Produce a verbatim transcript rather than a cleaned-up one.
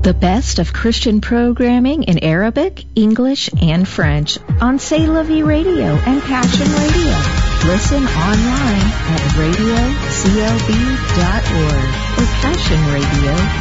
The best of Christian programming in Arabic, English, and French on C'est La Vie Radio and Passion Radio. Listen online at radio c l b dot org or passion radio